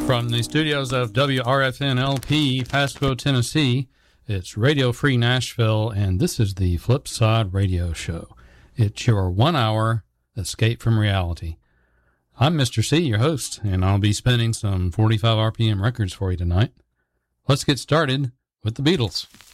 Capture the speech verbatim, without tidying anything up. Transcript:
From the studios of W R F N L P, Pasco, Tennessee, it's Radio Free Nashville, and this is the Flipside Radio Show. It's your one-hour escape from reality. I'm Mister C, your host, and I'll be spinning some forty-five R P M records for you tonight. Let's get started with the Beatles.